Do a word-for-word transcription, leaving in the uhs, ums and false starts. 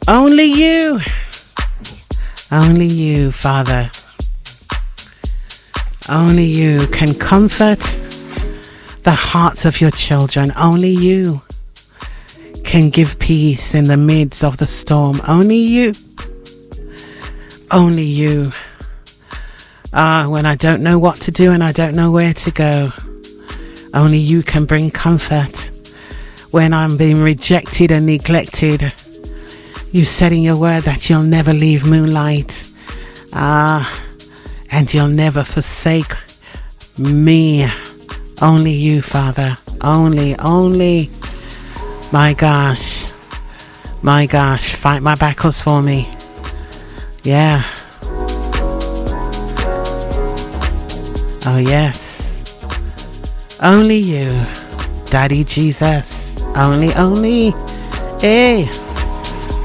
Only you. Only you, Father. Only you can comfort the hearts of your children. Only you can give peace in the midst of the storm. Only you. Only you. Ah, when I don't know what to do and I don't know where to go, only you can bring comfort. When I'm being rejected and neglected, you said in your word that you'll never leave Moonlight. Ah, and you'll never forsake me. Only you, Father. Only, only. My gosh. My gosh. Fight my battles for me. Yeah. Oh, yes. Only you. Daddy Jesus. Only, only. Hey.